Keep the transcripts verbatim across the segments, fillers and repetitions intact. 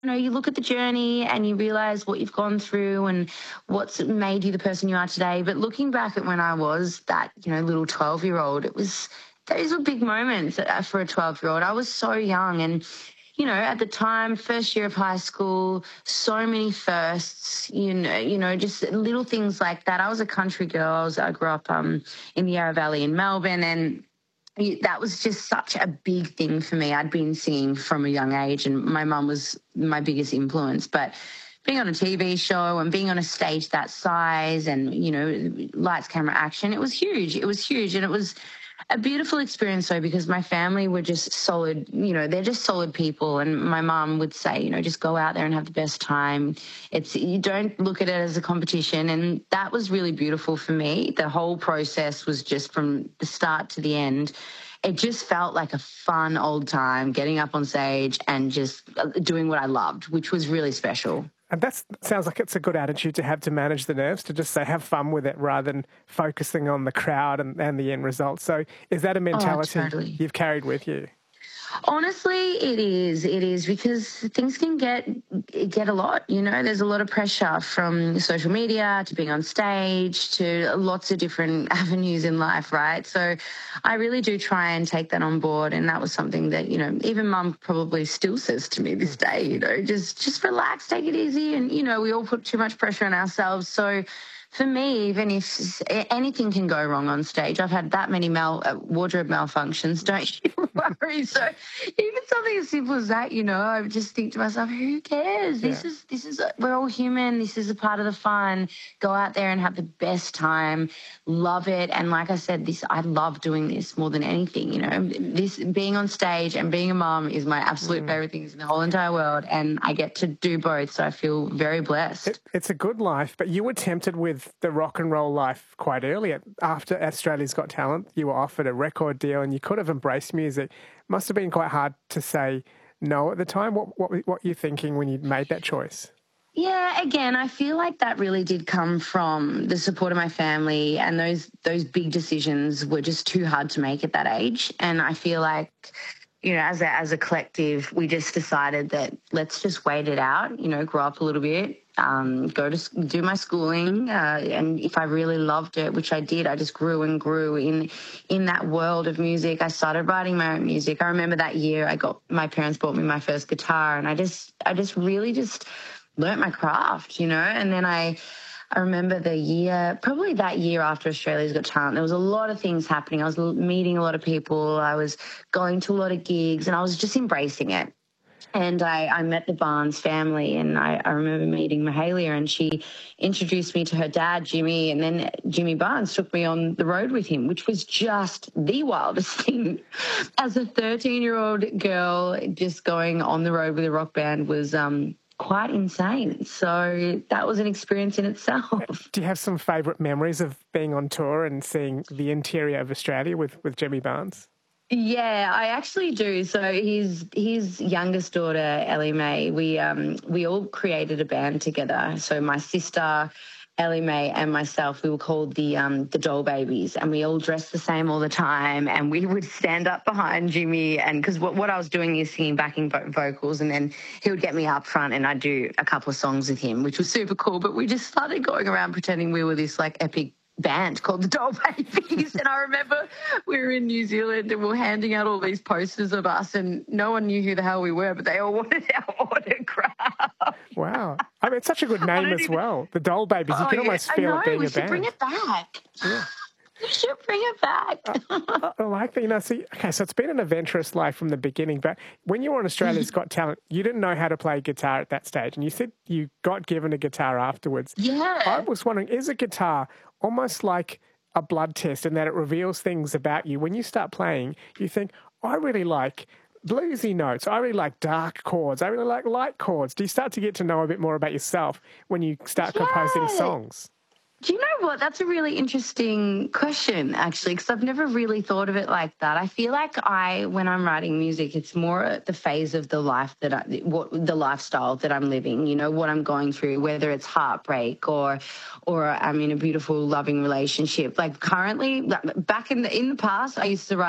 you know, you look at the journey and you realize what you've gone through and what's made you the person you are today. But looking back at when I was that, you know, little twelve year old, it was, those were big moments uh, for a twelve year old. I was so young. And, you know, at the time, first year of high school, so many firsts, you know, you know, just little things like that. I was a country girl. I, was, I grew up um, in the Yarra Valley in Melbourne, and that was just such a big thing for me. I'd been singing from a young age, and my mum was my biggest influence. But being on a T V show and being on a stage that size and, you know, lights, camera, action, it was huge. It was huge. And it was a beautiful experience, though, because my family were just solid, you know, they're just solid people. And my mum would say, you know, just go out there and have the best time. It's, you don't look at it as a competition. And that was really beautiful for me. The whole process was just from the start to the end. It just felt like a fun old time, getting up on stage and just doing what I loved, which was really special. And that sounds like it's a good attitude to have to manage the nerves, to just say have fun with it rather than focusing on the crowd and, and the end result. So is that a mentality oh, totally. you've carried with you? Honestly, it is. It is because things can get get a lot. You know, there's a lot of pressure from social media to being on stage to lots of different avenues in life, right? So I really do try and take that on board. And that was something that, you know, even mum probably still says to me this day, you know, just, just relax, take it easy. And, you know, we all put too much pressure on ourselves. So for me, even if anything can go wrong on stage, I've had that many mal- uh, wardrobe malfunctions, don't you worry. So even something as simple as that, you know, I just think to myself, who cares? This yeah. is, this is, a, we're all human. This is a part of the fun. Go out there and have the best time. Love it. And like I said, this, I love doing this more than anything, you know. This, being on stage and being a mom is my absolute mm. favorite things in the whole entire world. And I get to do both. So I feel very blessed. It, it's a good life, but you were tempted with the rock and roll life quite early. After Australia's Got Talent, you were offered a record deal and you could have embraced music. Must have been quite hard to say no at the time. What what what were you thinking when you made that choice? Yeah, again, I feel like that really did come from the support of my family, and those those big decisions were just too hard to make at that age. And I feel like, you know, as a, as a collective, we just decided that let's just wait it out, you know, grow up a little bit, um, go to do my schooling. Uh, and if I really loved it, which I did, I just grew and grew in in that world of music. I started writing my own music. I remember that year I got, my parents bought me my first guitar, and I just, I just really just learnt my craft, you know. And then I... I remember the year, probably that year after Australia's Got Talent, there was a lot of things happening. I was meeting a lot of people. I was going to a lot of gigs, and I was just embracing it. And I, I met the Barnes family, and I, I remember meeting Mahalia, and she introduced me to her dad, Jimmy, and then Jimmy Barnes took me on the road with him, which was just the wildest thing. As a thirteen-year-old girl, just going on the road with a rock band was... um. quite insane. So that was an experience in itself. Do you have some favourite memories of being on tour and seeing the interior of Australia with, with Jimmy Barnes? Yeah, I actually do. So his his youngest daughter, Ellie Mae, we um we all created a band together. So my sister, Ellie Mae, and myself, we were called the um, the Doll Babies, and we all dressed the same all the time, and we would stand up behind Jimmy, and because what, what I was doing is singing backing vo- vocals, and then he would get me up front and I'd do a couple of songs with him, which was super cool. But we just started going around pretending we were this like epic band called the Doll Babies. And I remember we were in New Zealand and we were handing out all these posters of us, and no one knew who the hell we were, but they all wanted our autograph. Wow. I mean, it's such a good name as even... well. The Doll Babies. You oh, can yeah. almost feel I know, it being we a band. should bring it back. Yeah. We should bring it back. I, I like that. You know, see, okay, so it's been an adventurous life from the beginning, but when you were on Australia's Got Talent, you didn't know how to play guitar at that stage, and you said you got given a guitar afterwards. Yeah. I was wondering, is a guitar almost like a blood test in that it reveals things about you? When you start playing, you think, I really like bluesy notes. I really like dark chords. I really like light chords. Do you start to get to know a bit more about yourself when you start yeah. composing songs? Do you know what? That's a really interesting question, actually, because I've never really thought of it like that. I feel like I, when I'm writing music, it's more the phase of the life that I, what the lifestyle that I'm living, you know, what I'm going through, whether it's heartbreak or, or I'm in a beautiful, loving relationship. Like currently, back in the in the past, I used to write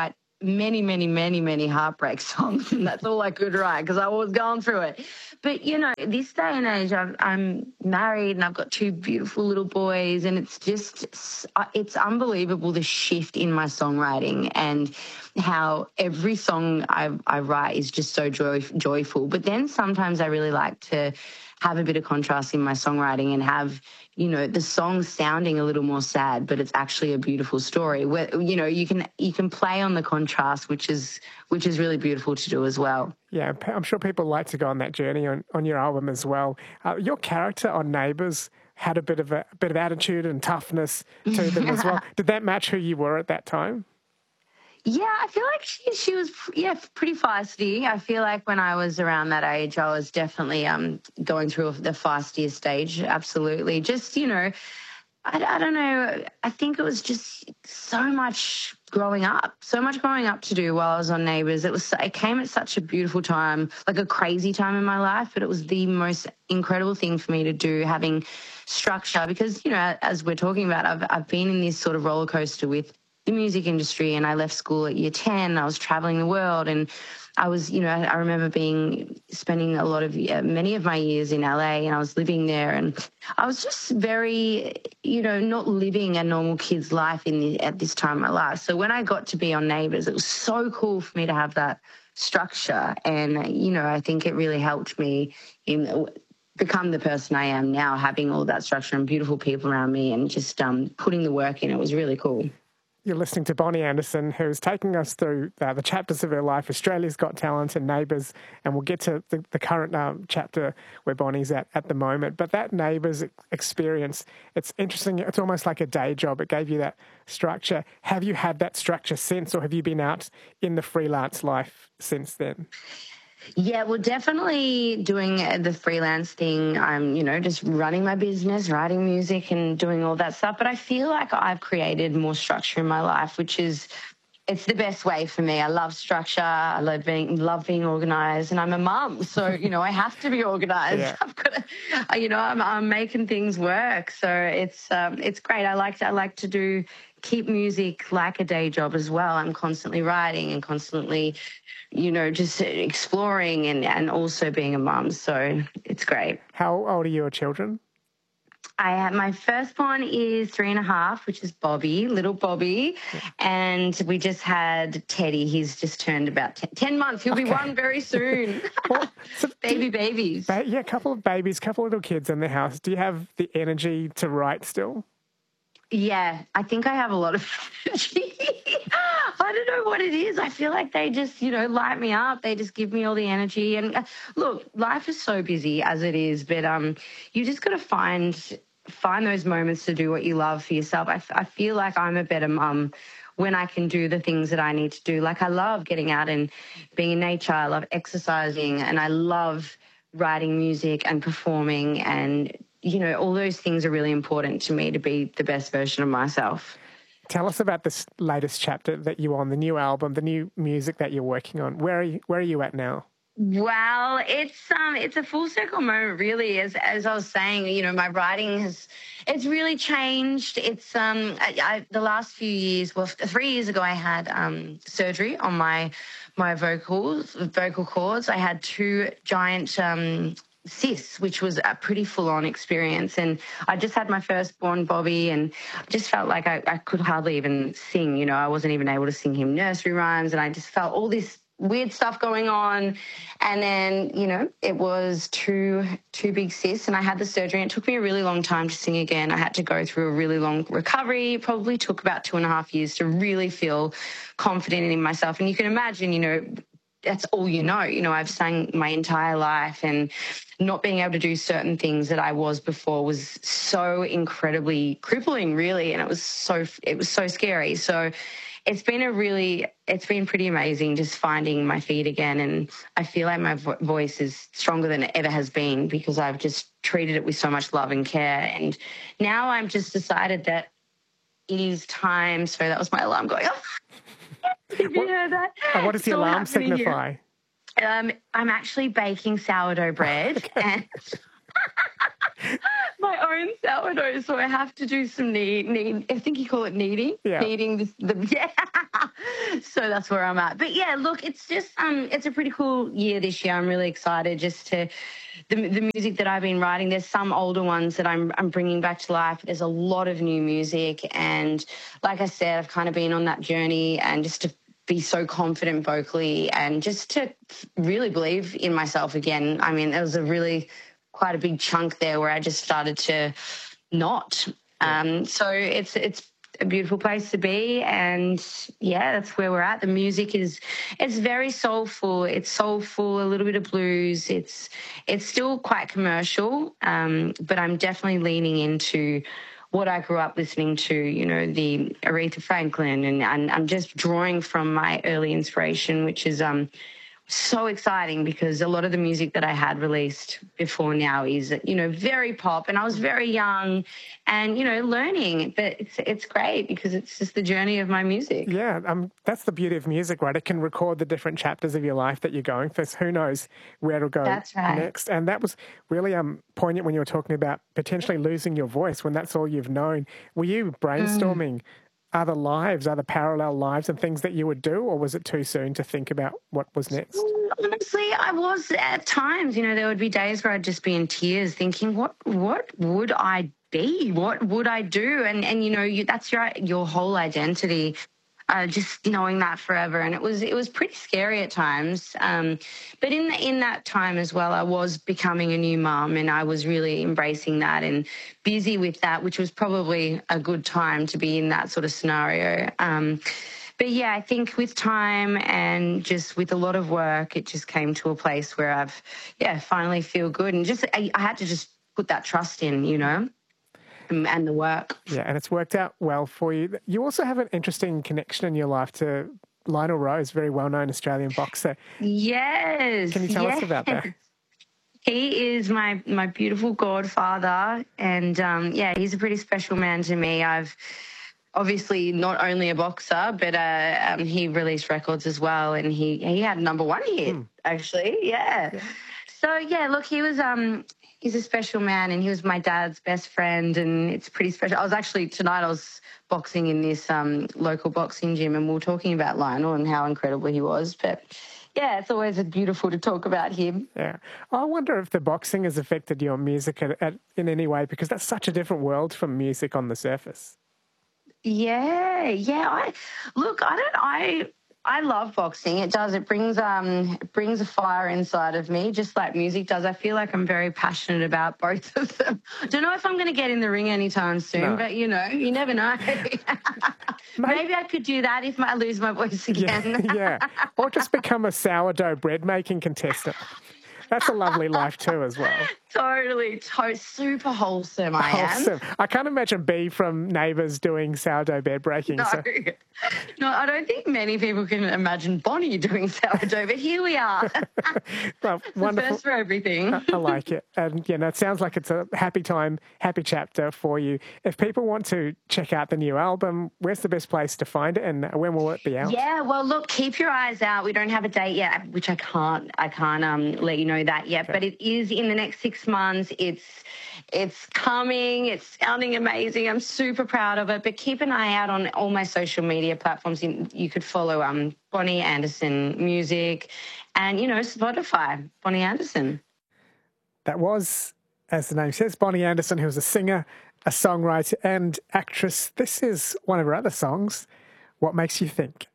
many, many, many, many heartbreak songs, and that's all I could write because I was going through it. But, you know, this day and age, I've, I'm married and I've got two beautiful little boys, and it's just, it's unbelievable the shift in my songwriting and how every song I, I write is just so joy, joyful. But then sometimes I really like to have a bit of contrast in my songwriting and have, you know, the song sounding a little more sad, but it's actually a beautiful story. Where, you know, you can you can play on the contrast, which is which is really beautiful to do as well. Yeah, I'm sure people like to go on that journey on, on your album as well. Uh, your character on Neighbours had a bit of a, a bit of attitude and toughness to them as well. Did that match who you were at that time? Yeah, I feel like she she was yeah pretty feisty. I feel like when I was around that age, I was definitely um going through the feistiest stage. Absolutely, just you know, I, I don't know. I think it was just so much growing up, so much growing up to do while I was on Neighbours. It was it came at such a beautiful time, like a crazy time in my life, but it was the most incredible thing for me to do, having structure. Because you know, as we're talking about, I've I've been in this sort of roller coaster with the music industry, and I left school at year ten. I was traveling the world, and I was, you know, I remember being spending a lot of uh, many of my years in L A, and I was living there, and I was just very, you know, not living a normal kid's life in the, at this time of my life. So when I got to be on Neighbours, it was so cool for me to have that structure, and you know, I think it really helped me in become the person I am now, having all that structure and beautiful people around me, and just um, putting the work in. It was really cool. You're listening to Bonnie Anderson, who's taking us through uh, the chapters of her life, Australia's Got Talent and Neighbours, and we'll get to the, the current um, chapter where Bonnie's at at the moment. But that Neighbours experience, it's interesting. It's almost like a day job. It gave you that structure. Have you had that structure since, or have you been out in the freelance life since then? Yeah, well, definitely doing the freelance thing. I'm, you know, just running my business, writing music and doing all that stuff. But I feel like I've created more structure in my life, which is, it's the best way for me. I love structure. I love being, love being organised, and I'm a mum. So, you know, I have to be organised. Yeah. I've got to, you know, I'm, I'm making things work. So it's, um, it's great. I like to, I like to do, keep music like a day job as well. I'm constantly writing and constantly, you know, just exploring and, and also being a mum. So it's great. How old are your children? I have, my firstborn is three and a half, which is Bobby, little Bobby. Yeah. And we just had Teddy. He's just turned about ten, ten months. He'll okay. be one very soon. Well, so Baby you, babies. Ba- yeah, a couple of babies, couple of little kids in the house. Do you have the energy to write still? Yeah, I think I have a lot of energy. I don't know what it is. I feel like they just, you know, light me up. They just give me all the energy. And uh, look, life is so busy as it is, but um, you just got to find find those moments to do what you love for yourself. I, I feel like I'm a better mum when I can do the things that I need to do. Like I love getting out and being in nature. I love exercising, and I love writing music and performing, and you know, all those things are really important to me to be the best version of myself. Tell us about this latest chapter that you're on, the new album, the new music that you're working on. Where are you, where are you at now? Well, it's um, it's a full circle moment, really. As as I was saying, you know, my writing has it's really changed. It's um, I, I, the last few years. Well, three years ago, I had um surgery on my my vocals, vocal cords. I had two giant um. cysts, which was a pretty full-on experience. And I just had my firstborn, Bobby, and just felt like I, I could hardly even sing. You know, I wasn't even able to sing him nursery rhymes, and I just felt all this weird stuff going on. And then, you know, it was two two big cysts, and I had the surgery. And it took me a really long time to sing again. I had to go through a really long recovery. It probably took about two and a half years to really feel confident in myself. And you can imagine, you know, that's all you know. You know, I've sang my entire life, and not being able to do certain things that I was before was so incredibly crippling, really, and it was so it was so scary. So it's been a really it's been pretty amazing just finding my feet again, and I feel like my vo- voice is stronger than it ever has been because I've just treated it with so much love and care. And now I'm just decided that it is time. So that was my alarm going off. If you what, heard that. Uh, what does the alarm signify? Um, I'm actually baking sourdough bread. Okay. And my own sourdough, so I have to do some knead. knead I think you call it kneading. Yeah. Kneading this, the yeah. So that's where I'm at. But yeah, look, it's just um, it's a pretty cool year this year. I'm really excited just to the the music that I've been writing. There's some older ones that I'm I'm bringing back to life. There's a lot of new music, and like I said, I've kind of been on that journey, and just to be so confident vocally, and just to really believe in myself again. I mean, there was a really quite a big chunk there where I just started to not. Um, so it's it's a beautiful place to be, and yeah, that's where we're at. The music is it's very soulful. It's soulful, a little bit of blues. It's it's still quite commercial, um, but I'm definitely leaning into what I grew up listening to, you know, the Aretha Franklin, and, and I'm just drawing from my early inspiration, which is um so exciting because a lot of the music that I had released before now is, you know, very pop, and I was very young and, you know, learning, but it's it's great because it's just the journey of my music. Yeah, um, that's the beauty of music, right? It can record the different chapters of your life that you're going through. So who knows where it'll go That's right. next. And that was really um, poignant when you were talking about potentially losing your voice when that's all you've known. Were you brainstorming mm. other lives, other parallel lives and things that you would do, or was it too soon to think about what was next? Honestly, I was at times, you know, there would be days where I'd just be in tears thinking, what what would I be? What would I do? And, and you know, you, that's your your whole identity, uh, just knowing that forever. And it was it was pretty scary at times. Um, but in, in that time as well, I was becoming a new mum, and I was really embracing that and busy with that, which was probably a good time to be in that sort of scenario. Um But yeah, I think with time and just with a lot of work, it just came to a place where I've, yeah, finally feel good. And just, I, I had to just put that trust in, you know, and, and the work. Yeah, and it's worked out well for you. You also have an interesting connection in your life to Lionel Rose, very well-known Australian boxer. Yes. Can you tell yes. us about that? He is my, my beautiful godfather. And, um, yeah, he's a pretty special man to me. I've obviously not only a boxer, but uh, um, he released records as well, and he, he had number one hit, mm. actually, yeah. yeah. So, yeah, look, he was um he's a special man, and he was my dad's best friend, and it's pretty special. I was actually, tonight I was boxing in this um local boxing gym, and we were talking about Lionel and how incredible he was, but yeah, it's always beautiful to talk about him. Yeah. I wonder if the boxing has affected your music at, at, in any way, because that's such a different world from music on the surface. Yeah, yeah. I look, I don't I I love boxing. It does. It brings um it brings a fire inside of me, just like music does. I feel like I'm very passionate about both of them. Don't know if I'm going to get in the ring anytime soon, no. but you know, you never know. Maybe I could do that if I lose my voice again. Yeah, yeah. Or just become a sourdough bread making contestant. That's a lovely life too as well. Totally. To- super wholesome I wholesome. am. I can't imagine Bea from Neighbours doing sourdough bread breaking. No. So. no, I don't think many people can imagine Bonnie doing sourdough, but here we are. Well, it's wonderful. The first for everything. I, I like it. And, you know, it sounds like it's a happy time, happy chapter for you. If people want to check out the new album, where's the best place to find it, and when will it be out? Yeah, well, look, keep your eyes out. We don't have a date yet, which I can't, I can't um, let you know that yet, okay. But it is in the next six months. It's it's coming. It's sounding amazing. I'm super proud of it. But keep an eye out on all my social media platforms. You, you could follow um, Bonnie Anderson Music and, you know, Spotify, Bonnie Anderson. That was, as the name says, Bonnie Anderson, who was a singer, a songwriter and actress. This is one of her other songs, What Makes You Think.